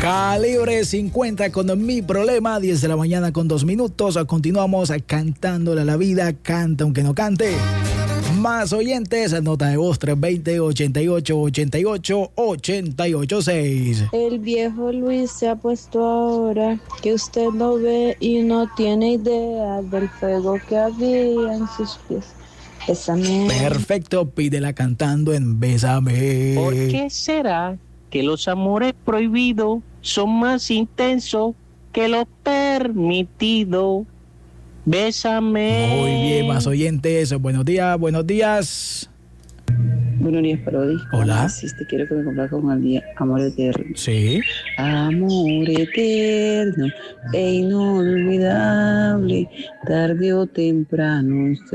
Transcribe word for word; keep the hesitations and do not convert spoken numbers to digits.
Calibre cincuenta con Mi Problema, diez de la mañana con dos minutos. Continuamos cantándole a la vida, canta aunque no cante. Más oyentes, nota de voz tres dos cero, ochenta y ocho, ochenta y ocho, ochenta y ocho seis. El viejo Luis se ha puesto ahora que usted lo ve y no tiene idea del fuego que había en sus pies. Bésame. Perfecto, pídela cantando en Bésame. ¿Por qué será que los amores prohibidos son más intensos que lo permitido? Bésame. Muy bien, más oyentes. Buenos días, buenos días. Buenos días, Parodi. Hola. Si te quiero que me complazca con el día Amor Eterno. Sí. Amor eterno e inolvidable, tarde o temprano